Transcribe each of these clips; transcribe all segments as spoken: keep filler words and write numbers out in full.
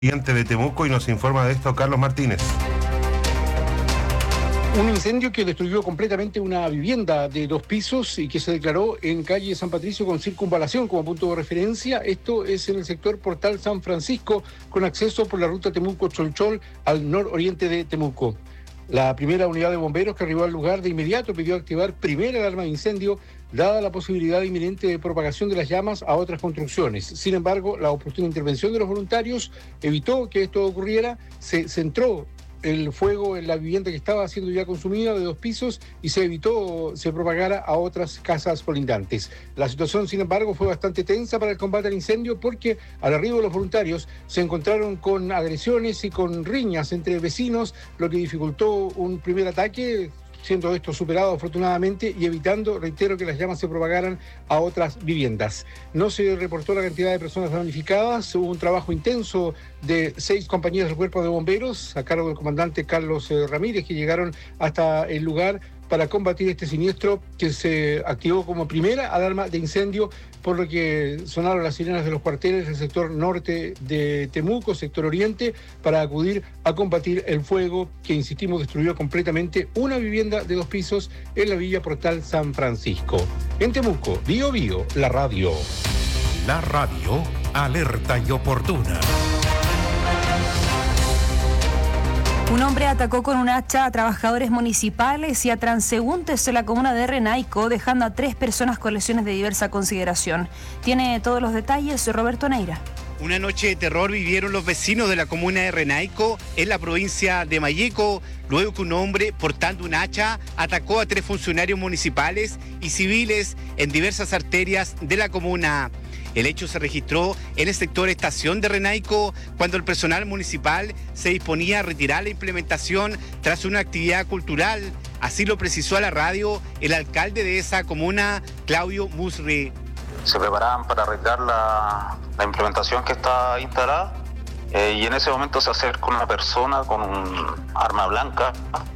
De Temuco, y nos informa de esto Carlos Martínez. Un incendio que destruyó completamente una vivienda de dos pisos y que se declaró en calle San Patricio con circunvalación como punto de referencia. Esto es en el sector Portal San Francisco, con acceso por la ruta Temuco-Cholchol al nororiente de Temuco. La primera unidad de bomberos que arribó al lugar de inmediato pidió activar primera alarma de incendio, dada la posibilidad inminente de propagación de las llamas a otras construcciones. Sin embargo, la oportuna intervención de los voluntarios evitó que esto ocurriera. Se centró el fuego en la vivienda que estaba siendo ya consumida de dos pisos y se evitó se propagara a otras casas colindantes. La situación, sin embargo, fue bastante tensa para el combate al incendio, porque al arribo de los voluntarios se encontraron con agresiones y con riñas entre vecinos, lo que dificultó un primer ataque, siendo esto superado afortunadamente y evitando, reitero, que las llamas se propagaran a otras viviendas. No se reportó la cantidad de personas damnificadas. Hubo un trabajo intenso de seis compañías del Cuerpo de Bomberos a cargo del comandante Carlos eh, Ramírez, que llegaron hasta el lugar para combatir este siniestro, que se activó como primera alarma de incendio, por lo que sonaron las sirenas de los cuarteles del sector norte de Temuco, sector oriente, para acudir a combatir el fuego que, insistimos, destruyó completamente una vivienda de dos pisos en la Villa Portal San Francisco. En Temuco, Bío Bío, la radio. La radio, alerta y oportuna. Un hombre atacó con un hacha a trabajadores municipales y a transeúntes en la comuna de Renaico, dejando a tres personas con lesiones de diversa consideración. Tiene todos los detalles Roberto Neira. Una noche de terror vivieron los vecinos de la comuna de Renaico, en la provincia de Malleco, luego que un hombre portando un hacha atacó a tres funcionarios municipales y civiles en diversas arterias de la comuna. El hecho se registró en el sector Estación de Renaico, cuando el personal municipal se disponía a retirar la implementación tras una actividad cultural. Así lo precisó a la radio el alcalde de esa comuna, Claudio Musri. Se preparaban para retirar la, la implementación que está instalada eh, y en ese momento se acerca una persona con un arma blanca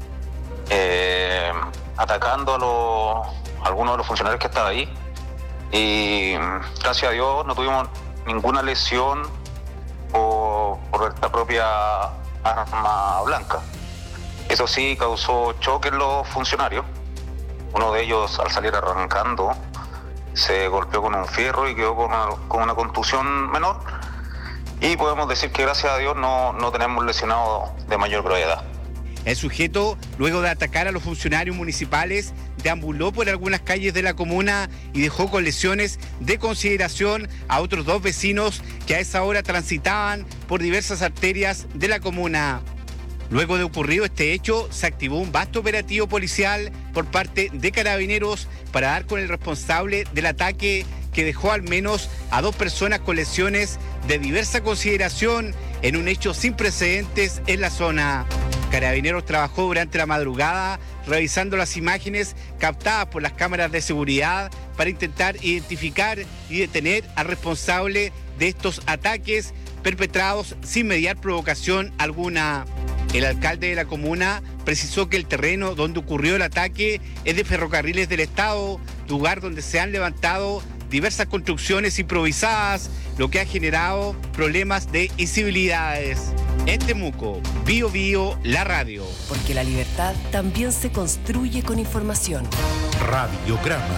eh, atacando a, los, a algunos de los funcionarios que estaban ahí. Y gracias a Dios no tuvimos ninguna lesión por, por esta propia arma blanca. Eso sí causó choque en los funcionarios. Uno de ellos, al salir arrancando, se golpeó con un fierro y quedó con una, con una contusión menor. Y podemos decir que gracias a Dios no, no tenemos lesionados de mayor gravedad. El sujeto, luego de atacar a los funcionarios municipales, deambuló por algunas calles de la comuna y dejó con lesiones de consideración a otros dos vecinos que a esa hora transitaban por diversas arterias de la comuna. Luego de ocurrido este hecho, se activó un vasto operativo policial por parte de Carabineros para dar con el responsable del ataque, que dejó al menos a dos personas con lesiones de diversa consideración en un hecho sin precedentes en la zona. Carabineros trabajó durante la madrugada revisando las imágenes captadas por las cámaras de seguridad para intentar identificar y detener al responsable de estos ataques perpetrados sin mediar provocación alguna. El alcalde de la comuna precisó que el terreno donde ocurrió el ataque es de Ferrocarriles del Estado, lugar donde se han levantado diversas construcciones improvisadas, lo que ha generado problemas de incivilidades. En Temuco, Bío Bío, la radio. Porque la libertad también se construye con información. Radiograma.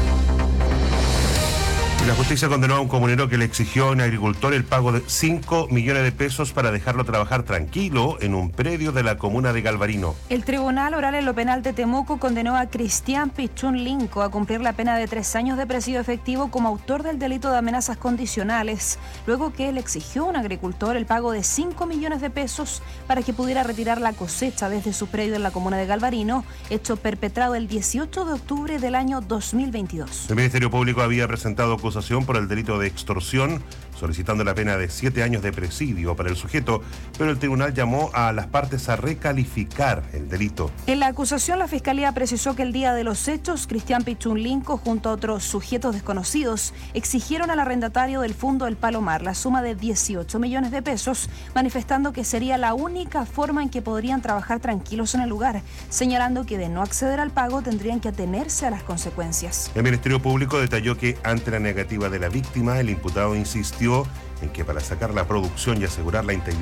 La justicia condenó a un comunero que le exigió a un agricultor el pago de cinco millones de pesos para dejarlo trabajar tranquilo en un predio de la comuna de Galvarino. El Tribunal Oral en lo Penal de Temuco condenó a Cristian Pichún Linco a cumplir la pena de tres años de presidio efectivo como autor del delito de amenazas condicionales, luego que él exigió a un agricultor el pago de cinco millones de pesos para que pudiera retirar la cosecha desde su predio en la comuna de Galvarino, hecho perpetrado el dieciocho de octubre del año dos mil veintidós. El Ministerio Público había presentado acusación por el delito de extorsión, solicitando la pena de siete años de presidio para el sujeto, pero el tribunal llamó a las partes a recalificar el delito. En la acusación, la Fiscalía precisó que el día de los hechos, Cristian Pichún Linco, junto a otros sujetos desconocidos, exigieron al arrendatario del Fundo El Palomar la suma de dieciocho millones de pesos, manifestando que sería la única forma en que podrían trabajar tranquilos en el lugar, señalando que de no acceder al pago tendrían que atenerse a las consecuencias. El Ministerio Público detalló que ante la negativa de la víctima, el imputado insistió en que para sacar la producción y asegurar la integridad